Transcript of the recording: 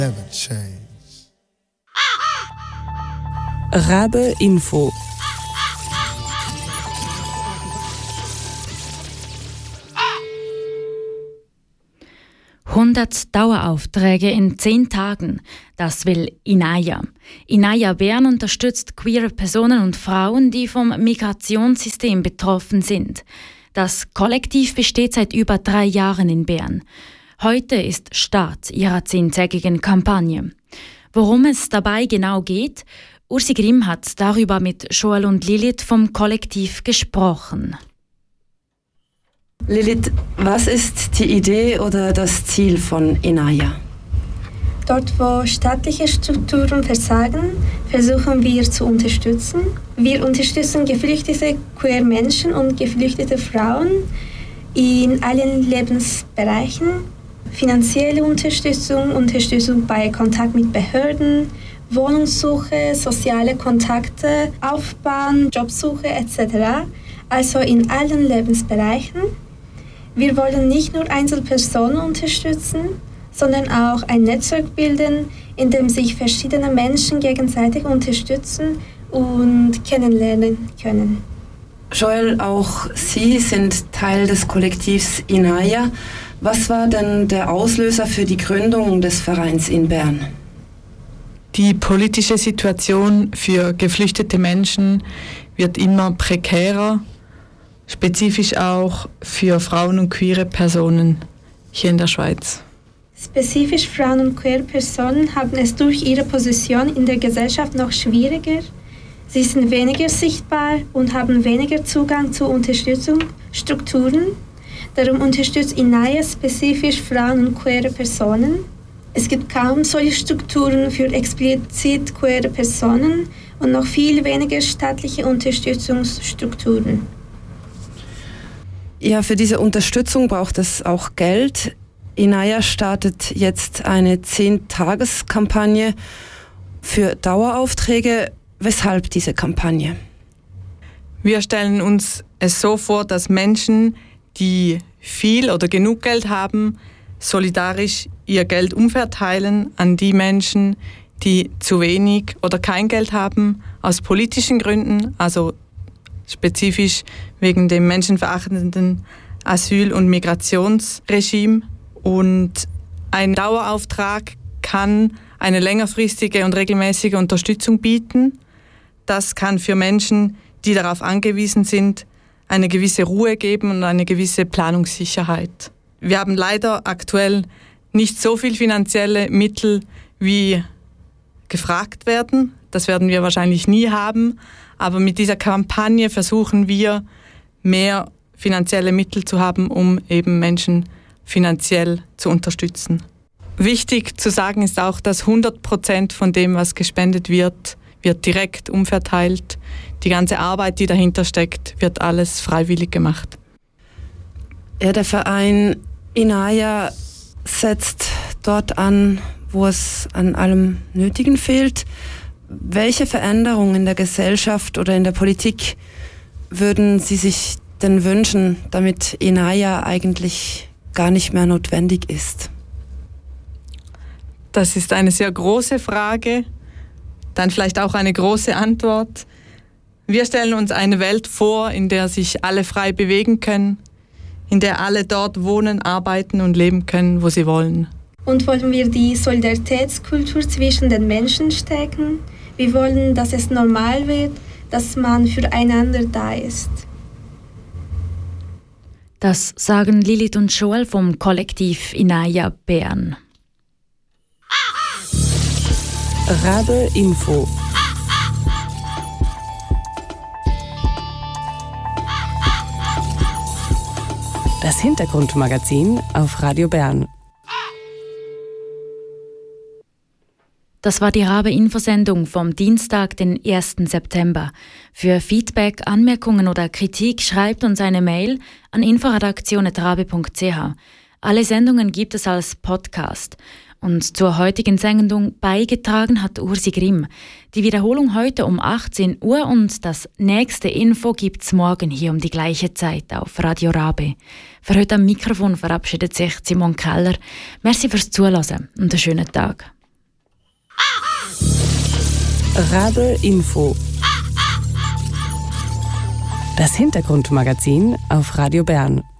never change. Rabe Info. Daueraufträge in 10 Tagen. Das will Inaya. Inaya Bern unterstützt queere Personen und Frauen, die vom Migrationssystem betroffen sind. Das Kollektiv besteht seit über 3 Jahren in Bern. Heute ist Start ihrer 10-tägigen Kampagne. Worum es dabei genau geht? Ursi Grimm hat darüber mit Joel und Lilith vom Kollektiv gesprochen. Lilith, was ist die Idee oder das Ziel von Inaya? Dort, wo staatliche Strukturen versagen, versuchen wir zu unterstützen. Wir unterstützen geflüchtete queer Menschen und geflüchtete Frauen in allen Lebensbereichen. Finanzielle Unterstützung, Unterstützung bei Kontakt mit Behörden, Wohnungssuche, soziale Kontakte aufbauen, Jobsuche etc. Also in allen Lebensbereichen. Wir wollen nicht nur Einzelpersonen unterstützen, sondern auch ein Netzwerk bilden, in dem sich verschiedene Menschen gegenseitig unterstützen und kennenlernen können. Joel, auch Sie sind Teil des Kollektivs Inaya. Was war denn der Auslöser für die Gründung des Vereins in Bern? Die politische Situation für geflüchtete Menschen wird immer prekärer, spezifisch auch für Frauen und queere Personen hier in der Schweiz. Spezifisch Frauen und queere Personen haben es durch ihre Position in der Gesellschaft noch schwieriger. Sie sind weniger sichtbar und haben weniger Zugang zu Unterstützungsstrukturen. Darum unterstützt Inaya spezifisch Frauen und queere Personen. Es gibt kaum solche Strukturen für explizit queere Personen und noch viel weniger staatliche Unterstützungsstrukturen. Ja, für diese Unterstützung braucht es auch Geld. Inaya startet jetzt eine 10-Tages-Kampagne für Daueraufträge. Weshalb diese Kampagne? Wir stellen uns es so vor, dass Menschen, die viel oder genug Geld haben, solidarisch ihr Geld umverteilen an die Menschen, die zu wenig oder kein Geld haben, aus politischen Gründen, also spezifisch wegen dem menschenverachtenden Asyl- und Migrationsregime. Und ein Dauerauftrag kann eine längerfristige und regelmäßige Unterstützung bieten. Das kann für Menschen, die darauf angewiesen sind, eine gewisse Ruhe geben und eine gewisse Planungssicherheit. Wir haben leider aktuell nicht so viel finanzielle Mittel, wie gefragt werden. Das werden wir wahrscheinlich nie haben. Aber mit dieser Kampagne versuchen wir, mehr finanzielle Mittel zu haben, um eben Menschen finanziell zu unterstützen. Wichtig zu sagen ist auch, dass 100% von dem, was gespendet wird direkt umverteilt. Die ganze Arbeit, die dahinter steckt, wird alles freiwillig gemacht. Ja, der Verein Inaya setzt dort an, wo es an allem Nötigen fehlt. Welche Veränderungen in der Gesellschaft oder in der Politik würden Sie sich denn wünschen, damit Inaya eigentlich gar nicht mehr notwendig ist? Das ist eine sehr große Frage, dann vielleicht auch eine große Antwort. Wir stellen uns eine Welt vor, in der sich alle frei bewegen können, in der alle dort wohnen, arbeiten und leben können, wo sie wollen. Und wollen wir die Solidaritätskultur zwischen den Menschen stärken? Wir wollen, dass es normal wird, dass man füreinander da ist. Das sagen Lilith und Joel vom Kollektiv Inaya Bern. Rabe Info. Das Hintergrundmagazin auf Radio Bern. Das war die Rabe-Infosendung vom Dienstag, den 1. September. Für Feedback, Anmerkungen oder Kritik schreibt uns eine Mail an info@rabe.ch. Alle Sendungen gibt es als Podcast. Und zur heutigen Sendung beigetragen hat Ursi Grimm. Die Wiederholung heute um 18 Uhr und das nächste Info gibt's morgen hier um die gleiche Zeit auf Radio Rabe. Für heute am Mikrofon verabschiedet sich Simon Keller. Merci fürs Zuhören und einen schönen Tag. Rabe Info. Das Hintergrundmagazin auf Radio Bern